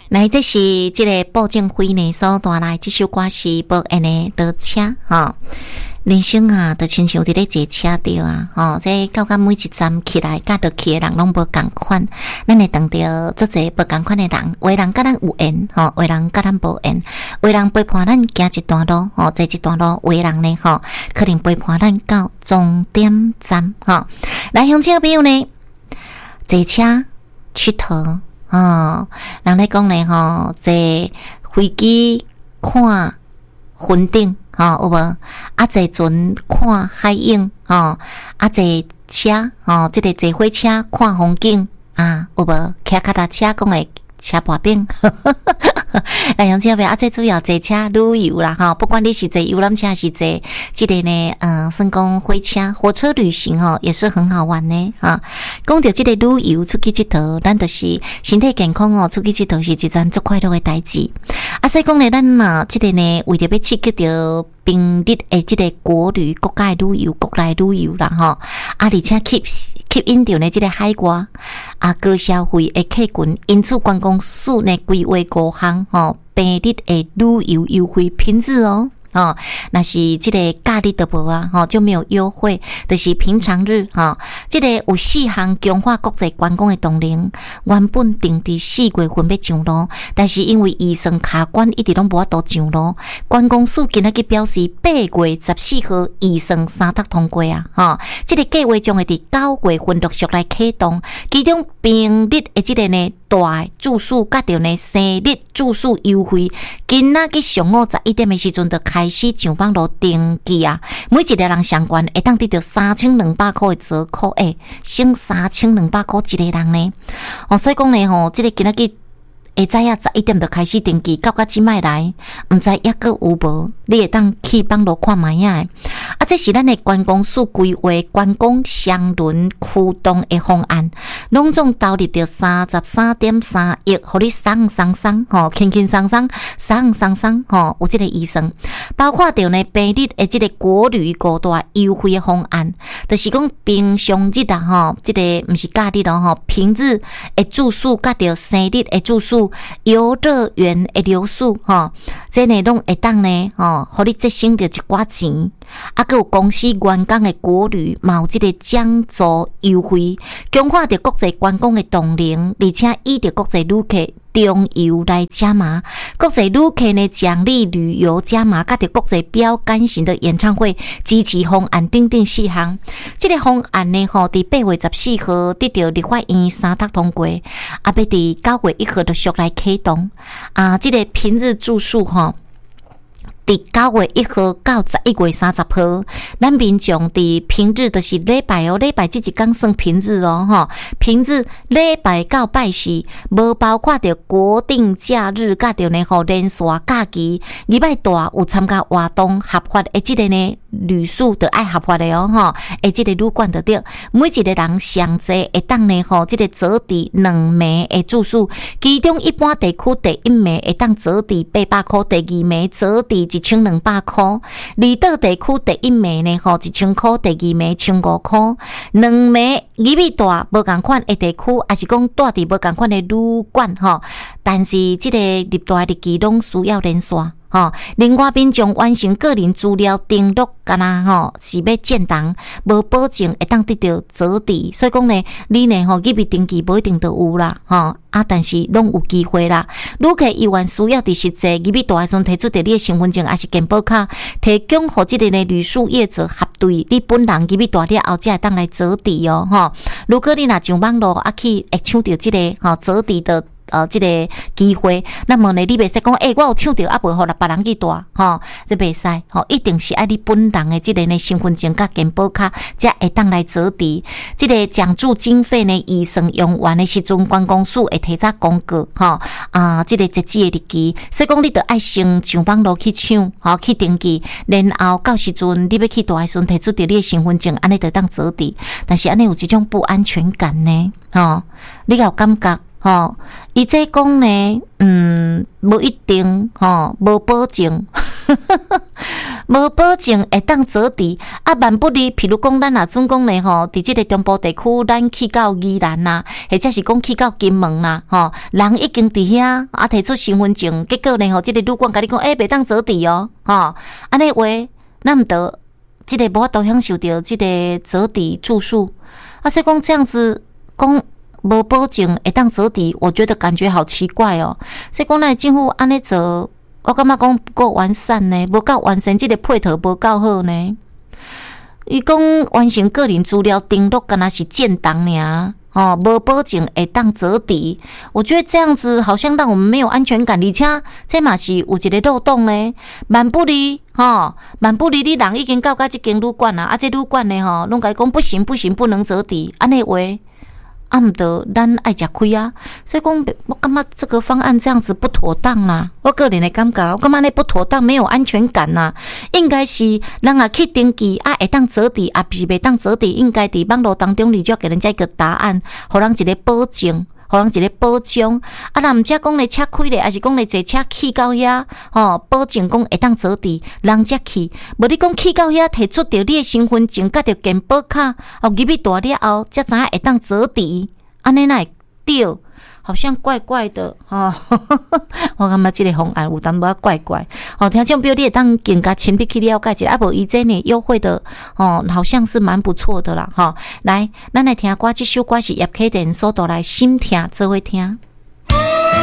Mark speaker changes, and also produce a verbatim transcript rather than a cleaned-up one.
Speaker 1: 来，这是这个保证费呢所带来这首歌是保安的落车哈。人生啊，就亲像伫咧坐车着啊，吼、哦，这到到每一站起来，甲落去的人拢无共款。咱会碰到足侪无共款的人，有的人甲咱有缘，吼、哦，有的人甲咱无缘。有的人陪伴咱行一段路，吼、哦，坐一段路；有的人呢，吼、哦，可能陪伴咱到终点站，吼、哦。来，乡亲朋友呢，坐车佚佗，哦，人咧讲呢，吼，坐飞机看云顶。吼、哦，有无？啊，坐船看海影，吼、哦，啊，坐车，吼、哦，即、这个坐火车看风景，啊，有无？骑脚踏车讲诶，车跋柄，来乡亲朋友啊，最主要坐车旅游啦，吼，不管你是坐游览车还是坐即个呢，嗯，算讲火车、火车旅行吼，也是很好玩呢，哈。讲到即个旅游出去佚佗，咱就是身体健康哦，出去佚佗是一件足快乐的代志。啊，所以讲呢，咱呐，即个呢，为着要刺激着平日诶，即个国旅、国家旅游、国内旅游啦，吼，啊，而且吸吸引着呢，即个海外啊高消费诶客群，因此观光署呢规划五项吼，平日诶旅游优惠品质哦。哦，那是这个假日都无啊，吼就没有优惠，就是平常日哈。这个有四项强化国际观光的动能，原本定伫四月份要上路，但是因为预算卡关，一直拢无法度上路。观光署今仔日表示，八月十四号预算三读通过啊，哈。这个计划将会伫九月份陆续来启动，其中平日的这个呢大住宿甲着呢生日住宿优惠，今仔日上午十一点的时阵就开。开始上网络登记啊！每一个人上悬会当得到三千两百块的折扣，诶，省三千两百块一个人呢。哦，所以讲呢，吼，这个今仔日下早呀十一点就开始登记，到到即摆来，毋知抑阁有无？你会当去网络看卖啊！啊，这是咱的观光署规划观光双轮驱动的方案，拢总投入着三十三点三亿，互你送送送吼，轻轻松松送送送吼，有即个预算，包括着呢平日的即个国旅五大优惠的方案，就是讲平常日啊吼，即、这个毋是假日咯吼，平日的住宿甲着生日的住宿。游乐园的留宿吼，这呢拢会当呢吼，互你节省着一寡钱。啊，佮有公司员工的国旅，嘛有即个奖助优惠，强化着国际观光的动能，而且以着国际旅客中游来加码，国际旅客呢奖励旅游加码，甲着国际标杆型的演唱会支持方案等等四项。这个方案呢，吼，伫八月十四号得到立法院三读通过，啊，要伫九月一号就续来启动。啊，这个平日住宿吼。伫九月一号到十一月三十号，咱民众伫平日就是礼拜哦，礼拜即一天算平日哦，吼，平日礼拜到拜四，无包括着国定假日，甲着呢吼连续假期，礼拜大有参加活动合法的即个呢旅宿着爱合法的哦，吼，诶，即个旅馆着对，每一个人上济会当呢吼，即个折抵两暝的住宿，其中一般地区第一暝会当折抵八百块，第二暝折抵一千两百块，离岛地区第一暝呢吼一千块，第二暝千五块，两暝入去大无共款的地区，还是讲住伫无共款的旅馆吼，但是即个入大日期拢需要连续。吼，另外民众完成个人资料登录，干那吼是要建档，无保证会当得到折抵，所以讲呢，你呢吼入去登记无一定都有啦，吼啊，但是拢有机会啦。旅客意愿需要伫实际入去大的时阵提出着你的身份证还是健保卡，提供互即个呢旅宿业者核对，你本人入去大了后才会当来折抵哦，吼。如果你若上网络啊去会抢到即个吼折抵的。呃，这个机会，那么呢，你袂使讲，诶、欸，我有抢到，啊，袂互啦别人去带，吼，这袂使，吼，一定是爱你本人的这个呢身份证甲健保卡，才会当来折抵。这个奖助经费呢，预算用完的时阵，观光署会提早公告，吼，啊，这个截止的日期，所以讲你着爱先上网络去抢，吼，去登记，然后到时阵你要去带的时阵，提出着你的身份证，安尼就当折抵。但是安尼有一种不安全感呢，吼，你有感觉？吼，伊这讲呢，嗯，无一定，吼，无保证， 无保证会当坐伫，啊万不利，譬如讲咱若准讲咧吼，伫即个中部地区，咱去到宜兰啦，或者是讲去到金门啦，吼，人已经伫遐啊摕出身份证，结果咧吼，即个旅馆甲你讲，诶，袂当坐伫哦，吼，安尼话，咱毋得，即个无法度享受到即个坐伫住宿，啊，所以讲这样子讲。无保证会当坐伫，我觉得感觉好奇怪哦。所以讲，咱政府安尼做，我感觉讲不够完善呢，无够完善，这个配套无够好呢。伊讲完成个人资料登录，敢若是建档尔，哦，无保证会当坐伫。我觉得这样子好像让我们没有安全感，而且这嘛是有一个漏洞呢。万不利，吼、哦，万不利，你人已经到到这间旅馆啊，啊，这旅馆呢，吼，拢甲你讲不行不行，不能坐伫，安尼话。啊，毋得，咱爱食亏啊！所以讲，我感觉这个方案这样子不妥当啦。我个人的感觉，我感觉那不妥当，没有安全感呐。应该是人啊去登记啊，会当坐伫，啊，不是袂当坐伫，应该伫网络当中，你就要给人家一个答案，互人一个保证。互人一个保障，啊，若毋则讲咧车开咧，还是讲咧坐车去到遐，吼，保证讲会当坐伫，人则去。无你讲去到遐，摕出着你诶身份证，甲着健保卡，哦，入去大了后，才知影会当坐伫，安尼哪会对？好像怪怪的吼、哦，我感觉这个方案有淡薄仔怪怪。哦，听众朋友，你会当更加亲笔去了解一下，啊，无伊这呢优惠的哦，好像是蛮不错的啦，哈、哦。来，咱来听歌，这首歌是叶启田所带来心痛，做伙听。